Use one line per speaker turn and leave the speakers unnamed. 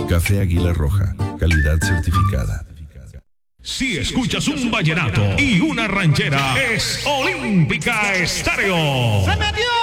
Café Águila Roja, calidad certificada.
Si escuchas un vallenato y una ranchera, es Olímpica Estéreo.
¡Se metió!